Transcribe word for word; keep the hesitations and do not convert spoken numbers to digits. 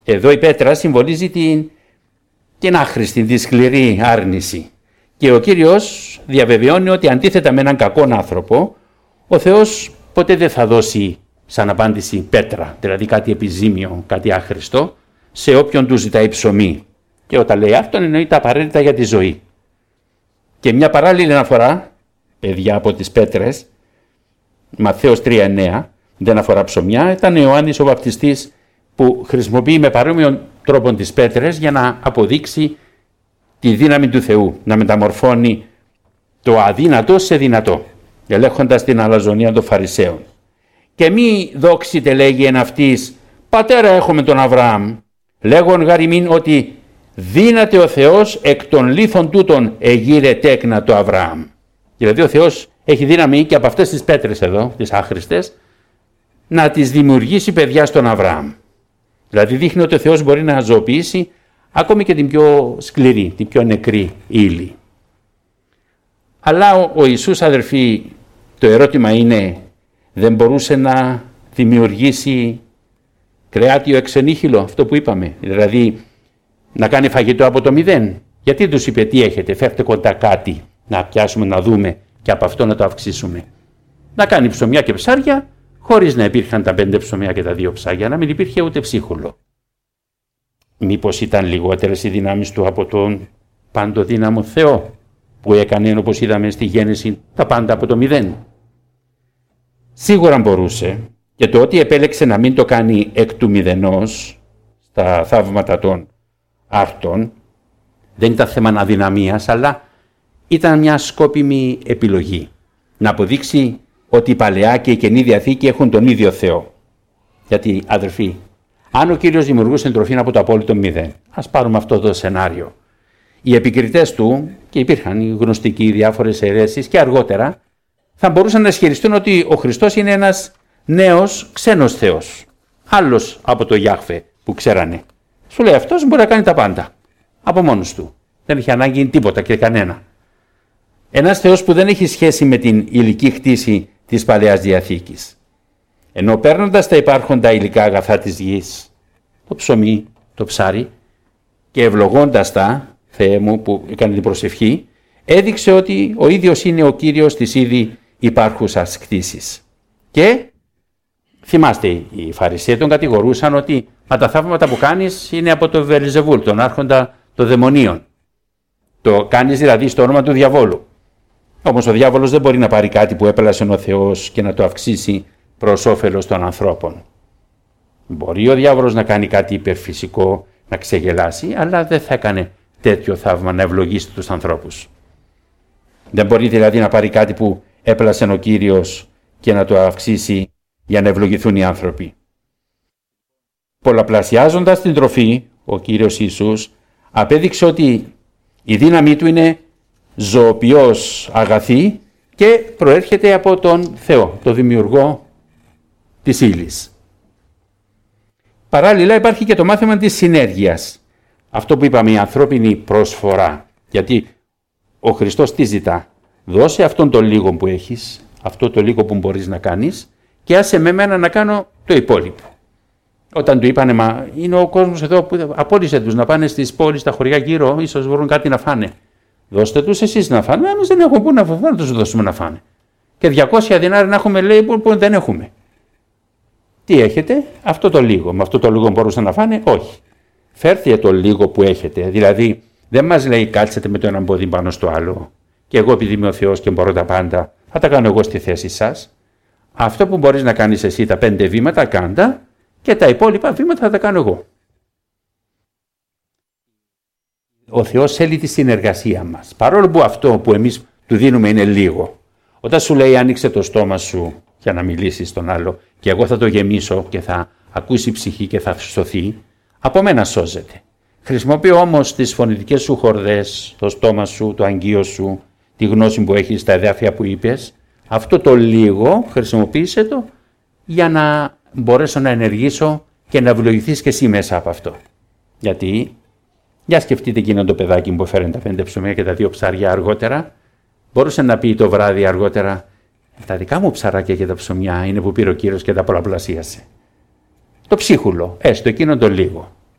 Εδώ η πέτρα συμβολίζει την, την άχρηστη, τη σκληρή άρνηση. Και ο Κύριος διαβεβαιώνει ότι αντίθετα με έναν κακόν άνθρωπο, ο Θεός ποτέ δεν θα δώσει σαν απάντηση πέτρα, δηλαδή κάτι επιζήμιο, κάτι άχρηστο, σε όποιον του ζητάει ψωμί. Και όταν λέει αυτόν εννοεί τα απαραίτητα για τη ζωή. Και μια παράλληλη αναφορά, παιδιά, από τις πέτρες, Ματθαίος τρία εννέα, δεν αφορά ψωμιά, ήταν ο Ιωάννης ο Βαπτιστής που χρησιμοποιεί με παρόμοιο τρόπο τις πέτρες για να αποδείξει τη δύναμη του Θεού, να μεταμορφώνει το αδύνατο σε δυνατό, ελέγχοντας την αλαζονία των Φαρισαίων. Και μη δόξητε, λέγει εν αυτής, πατέρα έχουμε τον Αβραάμ, λέγον γαριμήν ότι δύναται ο Θεός εκ των λίθων τούτων εγείρε τέκνα το Αβραάμ. Δηλαδή ο Θεός έχει δύναμη και από αυτές τις πέτρες εδώ, τις άχρηστες, να τις δημιουργήσει παιδιά στον Αβραάμ. Δηλαδή δείχνει ότι ο Θεός μπορεί να ζωοποιήσει ακόμη και την πιο σκληρή, την πιο νεκρή ύλη. Αλλά ο, ο Ιησούς, αδερφοί, το ερώτημα είναι, δεν μπορούσε να δημιουργήσει κρεάτιο εξενύχυλο, αυτό που είπαμε, δηλαδή να κάνει φαγητό από το μηδέν? Γιατί τους είπε, τι έχετε, φέρτε κοντά κάτι να πιάσουμε, να δούμε και από αυτό να το αυξήσουμε? Να κάνει ψωμιά και ψάρια, χωρίς να υπήρχαν τα πέντε ψωμιά και τα δύο ψάρια, να μην υπήρχε ούτε ψίχουλο. Μήπως ήταν λιγότερες οι δυνάμεις του από τον παντοδύναμο Θεό, που έκανε, όπως είδαμε στη Γέννηση, τα πάντα από το μηδέν? Σίγουρα μπορούσε, και το ότι επέλεξε να μην το κάνει εκ του μηδενός στα θαύματα των άρτων δεν ήταν θέμα αδυναμίας, αλλά ήταν μια σκόπιμη επιλογή. Να αποδείξει ότι η Παλαιά και η Καινή Διαθήκη έχουν τον ίδιο Θεό. Γιατί, αδερφοί, αν ο Κύριος δημιουργούσε τροφή από το απόλυτο μηδέν, ας πάρουμε αυτό το σενάριο, οι επικριτές του, και υπήρχαν οι γνωστικοί, διάφορες αιρέσεις, και αργότερα θα μπορούσαν να ισχυριστούν ότι ο Χριστός είναι ένας νέος ξένος Θεός, άλλος από το Ιάχβε που ξέρανε. Σου λέει, αυτός μπορεί να κάνει τα πάντα από μόνος του. Δεν έχει ανάγκη τίποτα και κανένα. Ένας Θεός που δεν έχει σχέση με την υλική χτίση της Παλαιάς Διαθήκης. Ενώ παίρνοντας τα υπάρχοντα υλικά αγαθά της γης, το ψωμί, το ψάρι, και ευλογώντας τα, Θεέ μου που έκανε την προσευχή, έδειξε ότι ο ίδιος είναι ο Κύριος της ήδη υπάρχουσας κτήσης. Και θυμάστε, οι Φαρισαίοι τον κατηγορούσαν ότι μα τα θαύματα που κάνεις είναι από το Βελζεβούλ, τον άρχοντα των δαιμονίων. Το κάνεις δηλαδή στο όνομα του διαβόλου. Όμως ο διάβολος δεν μπορεί να πάρει κάτι που έπελασε ο Θεός και να το αυξήσει προς όφελος των ανθρώπων. Μπορεί ο διάβολος να κάνει κάτι υπερφυσικό, να ξεγελάσει, αλλά δεν θα έκανε τέτοιο θαύμα να ευλογήσει τους ανθρώπους. Δεν μπορεί δηλαδή να πάρει κάτι που έπλασε ο Κύριος και να το αυξήσει για να ευλογηθούν οι άνθρωποι. Πολλαπλασιάζοντας την τροφή, ο Κύριος Ιησούς απέδειξε ότι η δύναμή του είναι ζωοποιός αγαθή και προέρχεται από τον Θεό, το δημιουργό της ύλης. Παράλληλα υπάρχει και το μάθημα της συνέργειας. Αυτό που είπαμε, η ανθρώπινη προσφορά. Γιατί ο Χριστός τι ζητά? Δώσε αυτόν το λίγο που έχεις, αυτό το λίγο που μπορείς να κάνεις, και άσε με μένα να κάνω το υπόλοιπο. Όταν του είπανε, μα είναι ο κόσμος εδώ που απόλυσε τους να πάνε στις πόλεις, στα χωριά γύρω, ίσως βρουν κάτι να φάνε. Δώστε τους εσείς να φάνε, εμείς δεν έχουμε πού να φάνε, να τους δώσουμε να φάνε. Και διακόσια δινάρια να έχουμε, λέει, που, που δεν έχουμε. Τι έχετε? Αυτό το λίγο. Με αυτό το λίγο μπορούσαν να φάνε? Όχι. Φέρτε το λίγο που έχετε. Δηλαδή, δεν μας λέει κάτσετε με το έναν πόδι πάνω στο άλλο. Και εγώ, επειδή είμαι ο Θεός και μπορώ τα πάντα, θα τα κάνω εγώ στη θέση σας. Αυτό που μπορείς να κάνεις εσύ, τα πέντε βήματα, κάντα, και τα υπόλοιπα βήματα θα τα κάνω εγώ. Ο Θεός θέλει τη συνεργασία μας. Παρόλο που αυτό που εμείς του δίνουμε είναι λίγο. Όταν σου λέει άνοιξε το στόμα σου για να μιλήσεις στον άλλο και εγώ θα το γεμίσω και θα ακούσει η ψυχή και θα σωθεί, από μένα σώζεται. Χρησιμοποιώ όμως τις φωνητικές σου χορδές, το στόμα σου, το αγγείο σου, τη γνώση που έχεις, τα εδάφια που είπες. Αυτό το λίγο χρησιμοποίησε το για να μπορέσω να ενεργήσω και να ευλογηθείς και εσύ μέσα από αυτό. Γιατί, για σκεφτείτε εκείνο το παιδάκι που έφερε τα πέντε ψωμιά και τα δύο ψάρια αργότερα, μπορούσε να πει το βράδυ αργότερα, τα δικά μου ψαράκια και τα ψωμιά είναι που πήρε ο Κύριος και τα πολλαπλασίασε. Το ψίχουλο, έστω εκείνο το λίγο.